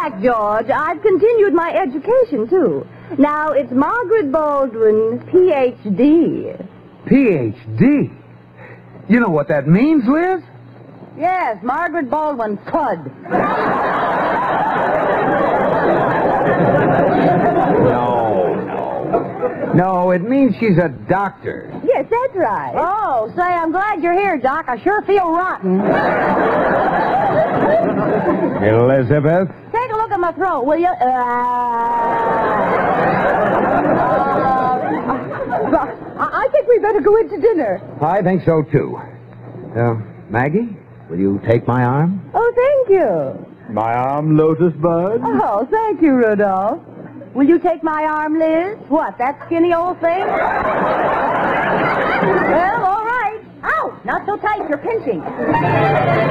fact, George, I've continued my education, too. Now, it's Margaret Baldwin, Ph.D. Ph.D.? You know what that means, Liz? Yes, Margaret Baldwin, Cud. No, it means she's a doctor. Yes, that's right. Oh, say, I'm glad you're here, Doc. I sure feel rotten. Elizabeth? Take a look at my throat, will you? I think we better go into dinner. I think so, too. Maggie, will you take my arm? Oh, thank you. My arm, Lotus Bud? Oh, thank you, Rudolph. Will you take my arm, Liz? What, that skinny old thing? Well, all right. Ow! Not so tight, you're pinching.